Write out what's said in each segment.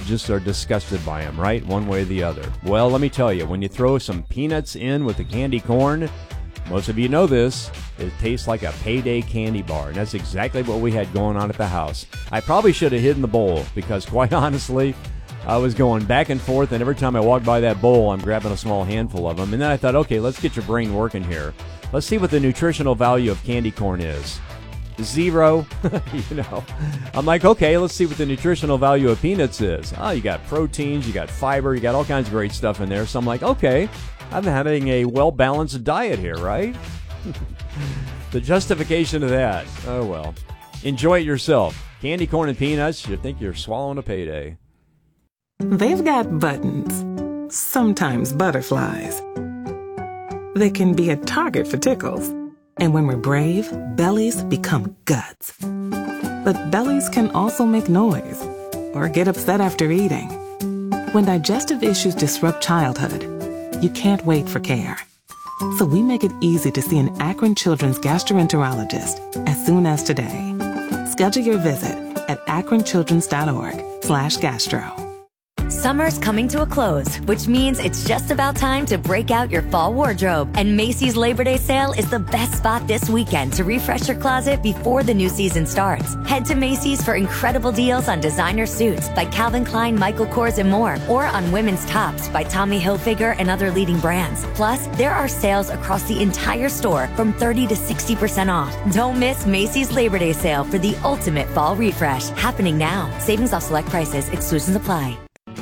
just are disgusted by them, right? One way or the other. Well, let me tell you, when you throw some peanuts in with the candy corn, most of you know this, it tastes like a payday candy bar, and that's exactly what we had going on at the house. I probably should have hidden the bowl because, quite honestly, I was going back and forth, and every time I walked by that bowl, I'm grabbing a small handful of them. And then I thought, okay, let's get your brain working here. Let's see what the nutritional value of candy corn is. 0. I'm like, okay, let's see what the nutritional value of peanuts is. Oh, you got proteins, you got fiber, you got all kinds of great stuff in there. So I'm like, okay, I'm having a well-balanced diet here, right? The justification of that, oh well. Enjoy it yourself. Candy corn and peanuts, you think you're swallowing a payday. They've got buttons, sometimes butterflies. They can be a target for tickles. And when we're brave, bellies become guts. But bellies can also make noise or get upset after eating. When digestive issues disrupt childhood, you can't wait for care. So we make it easy to see an Akron Children's gastroenterologist as soon as today. Schedule your visit at akronchildrens.org/gastro. Summer's coming to a close, which means it's just about time to break out your fall wardrobe. And Macy's Labor Day sale is the best spot this weekend to refresh your closet before the new season starts. Head to Macy's for incredible deals on designer suits by Calvin Klein, Michael Kors, and more, or on women's tops by Tommy Hilfiger and other leading brands. Plus, there are sales across the entire store from 30 to 60% off. Don't miss Macy's Labor Day sale for the ultimate fall refresh, happening now. Savings off select prices. Exclusions apply.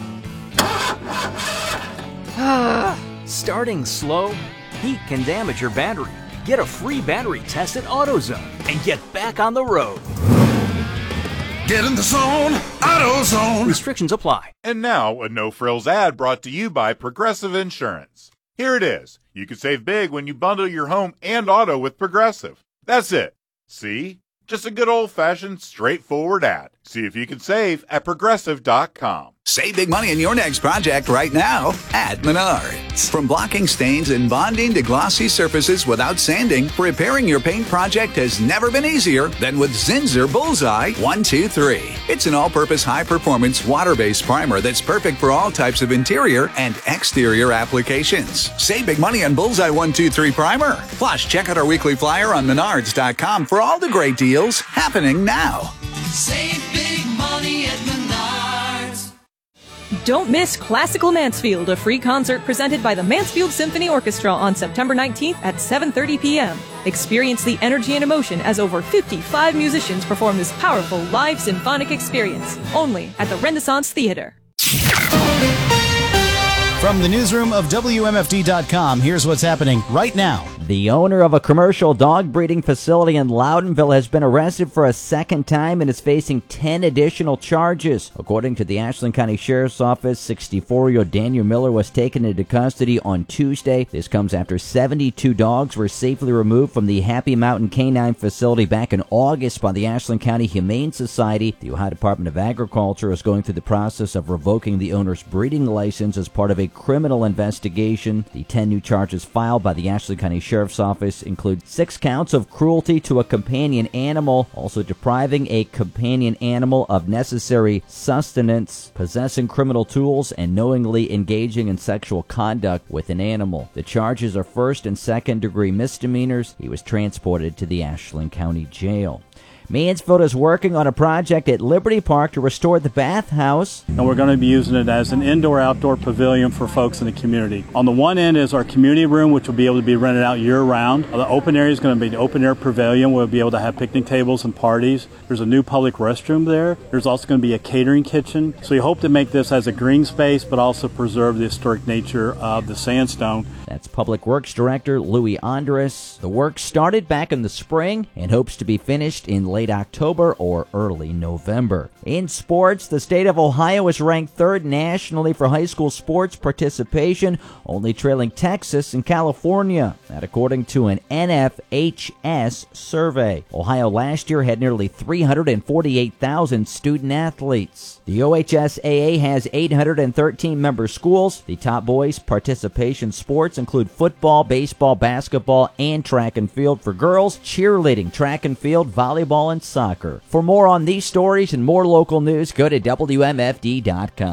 Starting slow? Heat can damage your battery. Get a free battery test at AutoZone and get back on the road. Get in the zone, AutoZone. Restrictions apply. And now, a no-frills ad brought to you by Progressive Insurance. Here it is. You can save big when you bundle your home and auto with Progressive. That's it. See? Just a good old-fashioned, straightforward ad. See if you can save at Progressive.com. Save big money in your next project right now at Menards. From blocking stains and bonding to glossy surfaces without sanding, repairing your paint project has never been easier than with Zinsser Bullseye 123. It's an all-purpose high-performance water-based primer that's perfect for all types of interior and exterior applications. Save big money on Bullseye 123 primer. Plus, check out our weekly flyer on Menards.com for all the great deals happening now. Save big money at Menards. Don't miss Classical Mansfield, a free concert presented by the Mansfield Symphony Orchestra on September 19th at 7:30 p.m. Experience the energy and emotion as over 55 musicians perform this powerful live symphonic experience, only at the Renaissance Theater. From the newsroom of WMFD.com, here's what's happening right now. The owner of a commercial dog breeding facility in Loudonville has been arrested for a second time and is facing 10 additional charges. According to the Ashland County Sheriff's Office, 64-year-old Daniel Miller was taken into custody on Tuesday. This comes after 72 dogs were safely removed from the Happy Mountain Canine facility back in August by the Ashland County Humane Society. The Ohio Department of Agriculture is going through the process of revoking the owner's breeding license as part of a criminal investigation. The 10 new charges filed by the Ashland County Sheriff's Office include 6 counts of cruelty to a companion animal, also depriving a companion animal of necessary sustenance, possessing criminal tools, and knowingly engaging in sexual conduct with an animal. The charges are first and second degree misdemeanors. He was transported to the Ashland County Jail. Mansfield is working on a project at Liberty Park to restore the bathhouse. And we're going to be using it as an indoor-outdoor pavilion for folks in the community. On the one end is our community room, which will be able to be rented out year-round. The open area is going to be the open-air pavilion. We'll be able to have picnic tables and parties. There's a new public restroom there. There's also going to be a catering kitchen. So we hope to make this as a green space, but also preserve the historic nature of the sandstone. That's Public Works Director Louis Andres. The work started back in the spring and hopes to be finished in late October or early November. In sports, the state of Ohio is ranked 3rd nationally for high school sports participation, only trailing Texas and California. That according to an NFHS survey. Ohio last year had nearly 348,000 student athletes. The OHSAA has 813 member schools. The top boys participation sports include football, baseball, basketball, and track and field for girls, cheerleading, track and field, volleyball, and soccer. For more on these stories and more local news, go to WMFD.com.